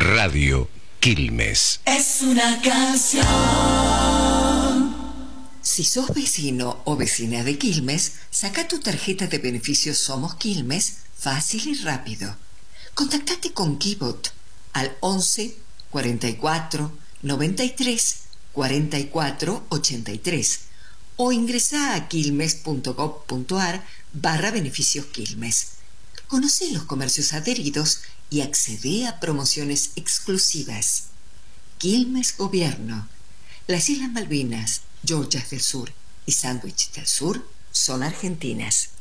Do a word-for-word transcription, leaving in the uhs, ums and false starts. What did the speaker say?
Radio Quilmes. Es una canción. Si sos vecino o vecina de Quilmes, saca tu tarjeta de beneficios Somos Quilmes fácil y rápido. Contactate con Kibot al once, cuarenta y cuatro, noventa y tres, cuarenta y cuatro, ochenta y tres o ingresa a quilmes.gov.ar barra beneficios Quilmes. Conoce los comercios adheridos y accede a promociones exclusivas. Quilmes Gobierno. Las Islas Malvinas, Georgias del Sur y Sandwich del Sur son argentinas.